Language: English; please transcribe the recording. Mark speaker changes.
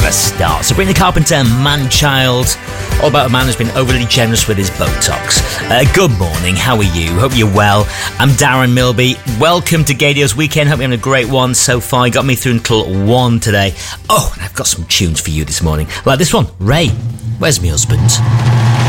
Speaker 1: a start. Sabrina Carpenter, Man-Child, all about a man who's been overly generous with his Botox. Good morning, how are you? Hope you're well. I'm Darren Milby. Welcome to Gaydios Weekend. Hope you're having a great one so far. You got me through until 1 today. Oh, and I've got some tunes for you this morning. Like this one, Ray, Where's Me Husband?